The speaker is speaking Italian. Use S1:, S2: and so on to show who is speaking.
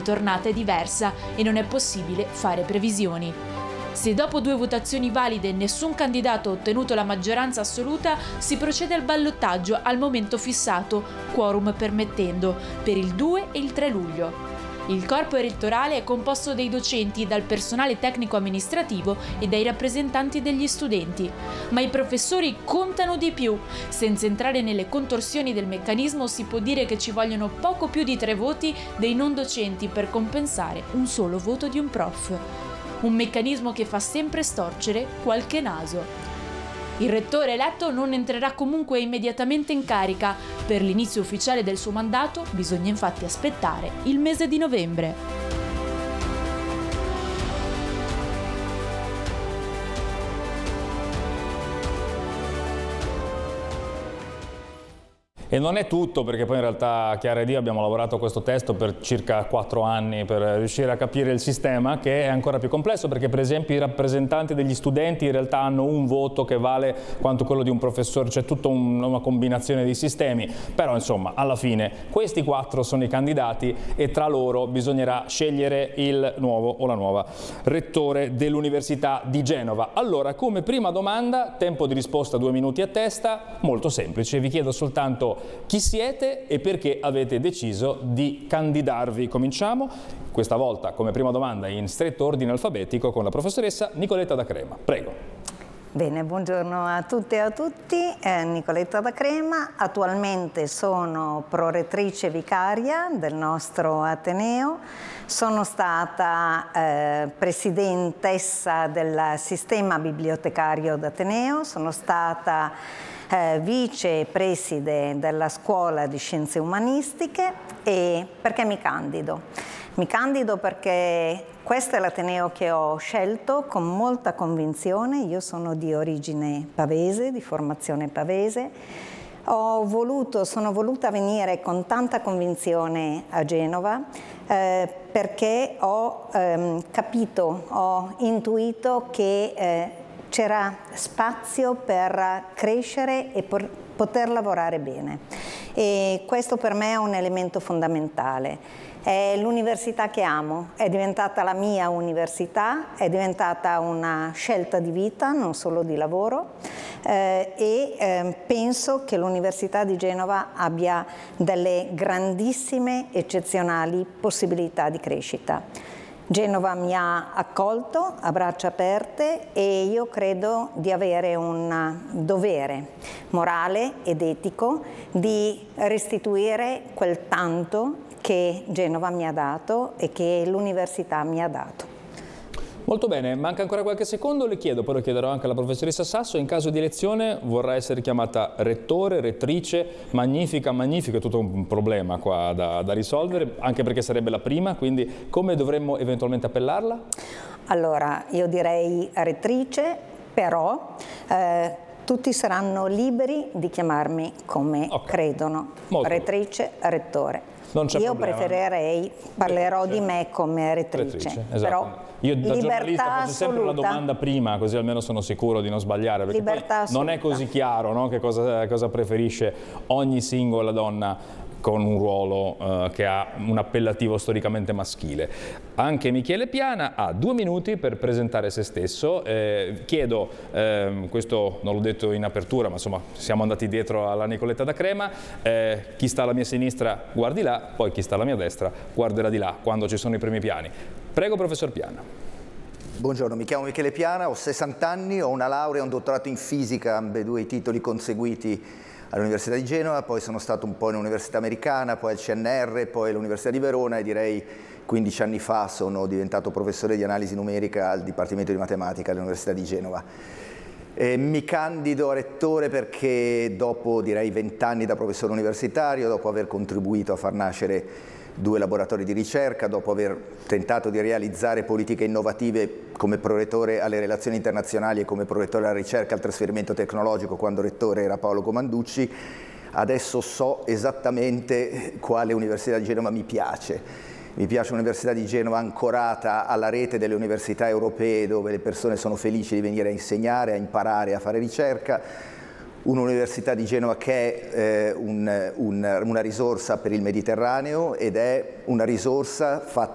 S1: tornata è diversa e non è possibile fare previsioni. Se dopo 2 votazioni valide nessun candidato ha ottenuto la maggioranza assoluta, si procede al ballottaggio al momento fissato, quorum permettendo, per il 2 e il 3 luglio. Il corpo elettorale è composto dai docenti, dal personale tecnico-amministrativo e dai rappresentanti degli studenti. Ma i professori contano di più. Senza entrare nelle contorsioni del meccanismo, si può dire che ci vogliono poco più di 3 voti dei non docenti per compensare un solo voto di un prof. Un meccanismo che fa sempre storcere qualche naso. Il rettore eletto non entrerà comunque immediatamente in carica. Per l'inizio ufficiale del suo mandato bisogna infatti aspettare il mese di novembre.
S2: E non è tutto, perché poi in realtà Chiara ed io abbiamo lavorato a questo testo per circa 4 anni per riuscire a capire il sistema, che è ancora più complesso, perché per esempio i rappresentanti degli studenti in realtà hanno un voto che vale quanto quello di un professore, c'è tutta una combinazione di sistemi, però insomma alla fine questi 4 sono i candidati e tra loro bisognerà scegliere il nuovo o la nuova rettore dell'Università di Genova. Allora, come prima domanda, tempo di risposta 2 minuti a testa, molto semplice, vi chiedo soltanto chi siete e perché avete deciso di candidarvi. Cominciamo questa volta come prima domanda in stretto ordine alfabetico con la professoressa Nicoletta Da Crema. Prego.
S3: Bene, buongiorno a tutte e a tutti, Nicoletta Da Crema, attualmente sono prorettrice vicaria del nostro Ateneo, sono stata presidentessa del sistema bibliotecario d'Ateneo, sono stata vice preside della scuola di scienze umanistiche. E perché mi candido? Mi candido perché questo è l'Ateneo che ho scelto con molta convinzione. Io sono di origine pavese, di formazione pavese. Sono voluta venire con tanta convinzione a Genova perché ho capito, ho intuito che c'era spazio per crescere e poter lavorare bene. E questo per me è un elemento fondamentale. È l'università che amo, è diventata la mia università, è diventata una scelta di vita, non solo di lavoro, e penso che l'Università di Genova abbia delle grandissime, eccezionali possibilità di crescita. Genova mi ha accolto a braccia aperte e io credo di avere un dovere morale ed etico di restituire quel tanto che Genova mi ha dato e che l'università mi ha dato.
S2: Molto bene, manca ancora qualche secondo, le chiedo, poi lo chiederò anche alla professoressa Sasso, in caso di elezione vorrà essere chiamata rettore, rettrice, magnifica, magnifica, è tutto un problema qua da risolvere, anche perché sarebbe la prima, quindi come dovremmo eventualmente appellarla? Allora,
S3: io direi rettrice, però tutti saranno liberi di chiamarmi come credono, rettrice, rettore. Io preferirei, parlerò di me come rettrice,
S2: esatto.
S3: Però
S2: io da giornalista faccio sempre la
S3: assoluta.
S2: domanda prima, così almeno sono sicuro di non sbagliare, perché poi non è così chiaro, no, che cosa preferisce ogni singola donna con un ruolo che ha un appellativo storicamente maschile. Anche Michele Piana ha 2 minuti per presentare se stesso. Chiedo, questo non l'ho detto in apertura, ma insomma siamo andati dietro alla Nicoletta Da Crema, chi sta alla mia sinistra guardi là, poi chi sta alla mia destra guarderà di là quando ci sono i primi piani. Prego, professor Piana.
S4: Buongiorno, mi chiamo Michele Piana, ho 60 anni, ho una laurea e un dottorato in fisica, ambedue i titoli conseguiti all'Università di Genova, poi sono stato un po' in università americana, poi al CNR, poi all'Università di Verona e direi 15 anni fa sono diventato professore di analisi numerica al Dipartimento di Matematica all'Università di Genova. Mi candido a rettore perché dopo direi 20 anni da professore universitario, dopo aver contribuito a far nascere 2 laboratori di ricerca, dopo aver tentato di realizzare politiche innovative come prorettore alle relazioni internazionali e come prorettore alla ricerca e al trasferimento tecnologico quando rettore era Paolo Comanducci, adesso so esattamente quale Università di Genova mi piace. Mi piace l'Università di Genova ancorata alla rete delle università europee dove le persone sono felici di venire a insegnare, a imparare, a fare ricerca. Un'Università di Genova che è una risorsa per il Mediterraneo ed è una risorsa fatta